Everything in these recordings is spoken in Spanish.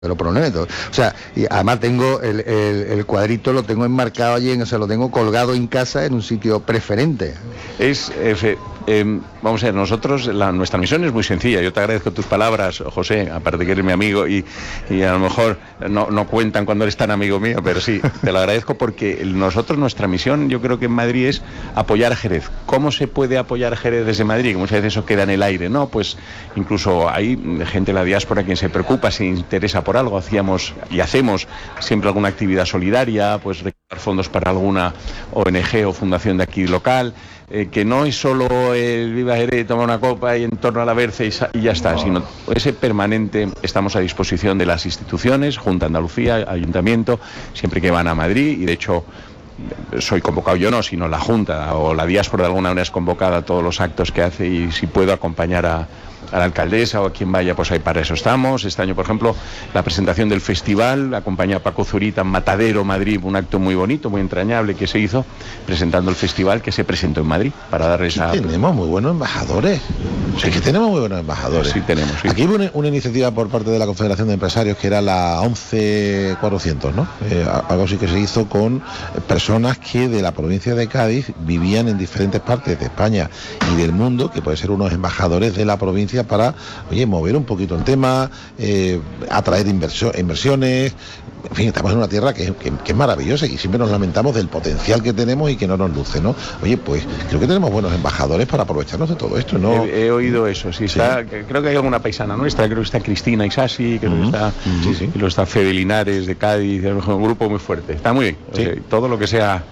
te lo prometo. O sea, y además tengo el cuadrito, lo tengo enmarcado allí, o sea, lo tengo colgado en casa en un sitio preferente. Vamos a ver, nuestra misión es muy sencilla. Yo te agradezco tus palabras, José, aparte de que eres mi amigo y a lo mejor no cuentan cuando eres tan amigo mío, pero sí, te lo agradezco porque nuestra misión, yo creo que en Madrid es apoyar a Jerez. ¿Cómo se puede apoyar a Jerez desde Madrid? Que muchas veces eso queda en el aire, ¿no? Pues incluso hay gente de la diáspora quien se preocupa, se interesa por algo, hacíamos y hacemos siempre alguna actividad solidaria, pues recaudar fondos para alguna ONG o fundación de aquí local. Que no es solo el Viva Jerez, tomar una copa y en torno a la berza y ya está, sino ese permanente. Estamos a disposición de las instituciones, Junta de Andalucía, Ayuntamiento, siempre que van a Madrid, y de hecho soy convocado yo no, sino la Junta o la diáspora de alguna manera es convocada a todos los actos que hace, y si puedo acompañar a la alcaldesa o a quien vaya, pues ahí para eso estamos. Este año, por ejemplo, la presentación del festival, acompaña a Paco Zurita en Matadero, Madrid, un acto muy bonito, muy entrañable que se hizo, presentando el festival que se presentó en Madrid, para darles a... Tenemos muy buenos embajadores. Sí. Es que tenemos muy buenos embajadores. Sí, tenemos. Sí. Aquí hubo una iniciativa por parte de la Confederación de Empresarios que era la 11400, ¿no? Algo así que se hizo con personas que de la provincia de Cádiz vivían en diferentes partes de España y del mundo, que pueden ser unos embajadores de la provincia para, mover un poquito el tema, atraer inversiones. En fin, estamos en una tierra que es maravillosa y siempre nos lamentamos del potencial que tenemos y que no nos luce, ¿no? Pues creo que tenemos buenos embajadores para aprovecharnos de todo esto, ¿no? He oído eso, sí. Creo que hay alguna paisana nuestra, creo que está Cristina Isasi, creo que está, y luego está Fede Linares de Cádiz, un grupo muy fuerte. Está muy bien. Sí. Todo lo que sea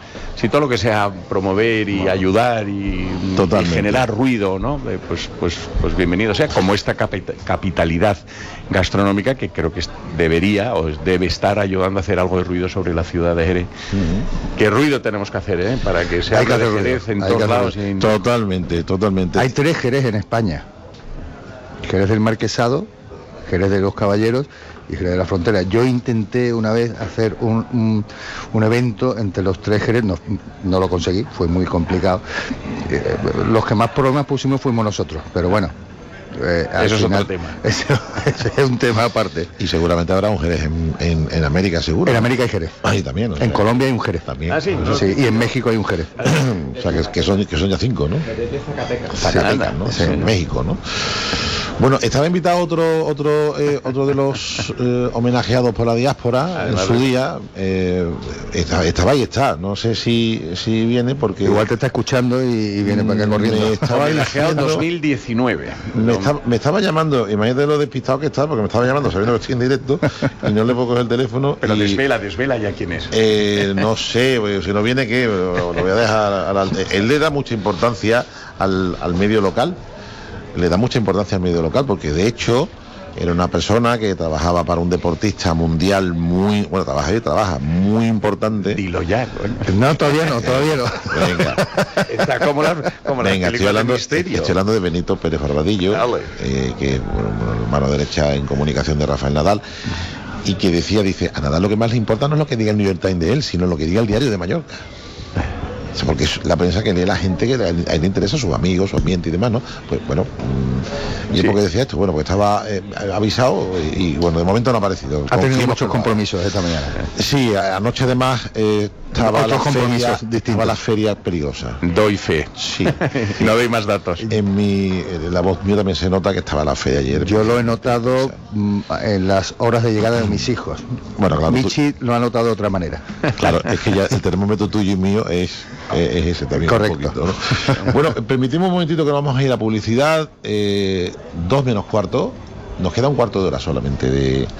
promover y ayudar y generar ruido, ¿no? Pues bienvenido sea, como esta capitalidad gastronómica que creo que debería o debe estar ayudando a hacer algo de ruido sobre la ciudad de Jerez. ¿Qué ruido tenemos que hacer, para que se hable de Jerez en todos lados? Totalmente. Hay 3 Jerez en España: Jerez del Marquesado, Jerez de los Caballeros y Jerez de la Frontera. Yo intenté una vez hacer un evento entre los 3 Jerez, no lo conseguí, fue muy complicado. Los que más problemas pusimos fuimos nosotros, pero bueno. Eso es otro tema. Ese es un tema aparte. Y seguramente habrá un Jerez en América, seguro. En América hay Jerez. Ahí también. En Colombia hay un Jerez también. Sí. Sí, y en México hay un Jerez. O sea, que son ya 5, ¿no? Zacatecas, ¿no? Sí. En México, ¿no? Bueno, estaba invitado otro de los homenajeados por la diáspora en su día. Estaba y está. No sé si viene porque... Igual te está escuchando y viene para acá corriendo. Estaba homenajeado 2019. Me estaba llamando, imagínate lo despistado que está, porque me estaba llamando sabiendo que estoy en directo y no le puedo coger el teléfono. Pero desvela ya quién es. No sé, si no viene, ¿qué? Lo voy a dejar él le da mucha importancia al medio local. Porque de hecho era una persona que trabajaba para un deportista mundial trabaja muy importante. Dilo ya, coño. No, todavía no. Venga. Está como las estoy hablando de Benito Pérez Barbadillo, que es mano derecha en comunicación de Rafael Nadal, y que dice, a Nadal lo que más le importa no es lo que diga el New York Times de él, sino lo que diga el Diario de Mallorca. Porque es la prensa que lee la gente, que a él le interesa, sus amigos, su ambiente y demás, ¿no? Pues bueno, y es porque decía esto, porque estaba avisado y de momento no ha aparecido. Ha tenido muchos compromisos esta mañana. Sí, anoche además estaba la feria peligrosa. Doy fe. Sí. No doy más datos. La voz mía también se nota que estaba la feria ayer. Yo lo he notado en las horas de llegada de mis hijos. Bueno, claro. Michi lo ha notado de otra manera. Claro, es que ya el termómetro tuyo y mío es ese también. Correcto. Un poquito, ¿no? Bueno, permitimos un momentito que vamos a ir a publicidad. 2 menos cuarto. Nos queda un cuarto de hora solamente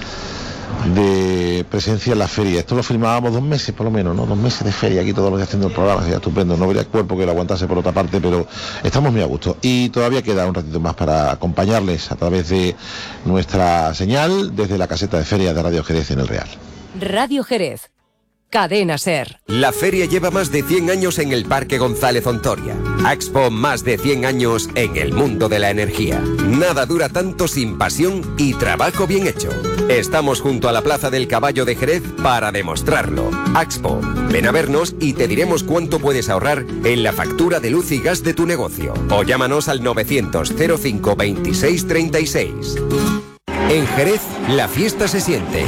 de presencia en la feria. Esto lo firmábamos 2 meses por lo menos, ¿no? 2 meses de feria, aquí todos los días haciendo el programa, sería estupendo. No habría cuerpo que lo aguantase por otra parte, pero estamos muy a gusto. Y todavía queda un ratito más para acompañarles a través de nuestra señal desde la caseta de feria de Radio Jerez en El Real. Radio Jerez. Cadena SER. La feria lleva más de 100 años en el Parque González Ontoria. Axpo, más de 100 años en el mundo de la energía. Nada dura tanto sin pasión y trabajo bien hecho. Estamos junto a la Plaza del Caballo de Jerez para demostrarlo. Axpo, ven a vernos y te diremos cuánto puedes ahorrar en la factura de luz y gas de tu negocio. O llámanos al 900 05 26 36. En Jerez, la fiesta se siente.